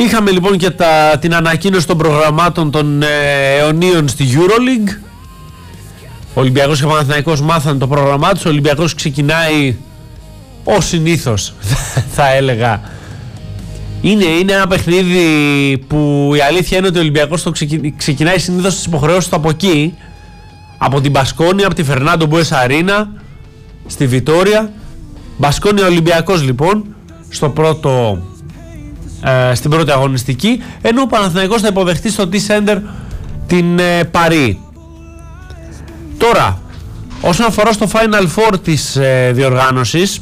Είχαμε λοιπόν και την ανακοίνωση των προγραμμάτων των αιωνίων στη EuroLeague. Ο Ολυμπιακός και ο Παναθηναϊκός μάθανε το πρόγραμμά τους. Ο Ολυμπιακός ξεκινάει ως συνήθως, θα έλεγα. Είναι ένα παιχνίδι που η αλήθεια είναι ότι ο Ολυμπιακός ξεκινάει συνήθως τις υποχρεώσεις του από εκεί, από την Μπασκόνια, από τη Φερνάντο Μπουές Αρίνα στη Βιτόρια. Μπασκόνια Ολυμπιακός λοιπόν στην πρώτη αγωνιστική, ενώ ο Παναθηναϊκός θα υποδεχτεί στο T-Center την Παρί. Τώρα, όσον αφορά στο Final Four της διοργάνωσης,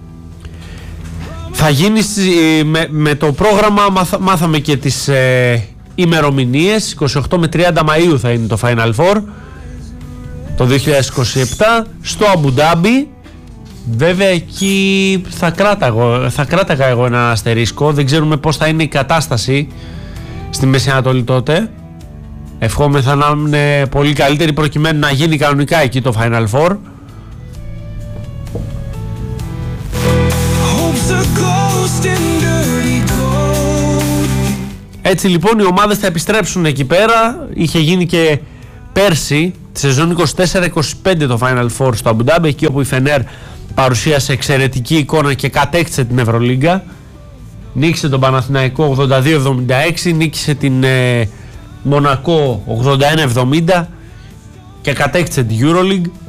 θα γίνει με το πρόγραμμα, μάθαμε και τις ημερομηνίες. 28 με 30 Μαΐου θα είναι το Final Four το 2027 στο Αμπουντάμπι. Βέβαια εκεί θα κράταγα εγώ ένα αστερίσκο. Δεν ξέρουμε πώς θα είναι η κατάσταση στη Μέση Ανατολή τότε. Ευχόμεθα να είναι πολύ καλύτερη προκειμένου να γίνει κανονικά εκεί το Final Four. Έτσι λοιπόν οι ομάδες θα επιστρέψουν εκεί πέρα. Είχε γίνει και πέρσι τη σεζόν 24-25 το Final Four στο Αμπουντάμπι, εκεί όπου η Φενέρ παρουσίασε εξαιρετική εικόνα και κατέκτησε την Ευρωλίγκα. Νίκησε τον Παναθηναϊκό 82-76, νίκησε την Μονακό 81-70 και κατέκτησε την EuroLeague.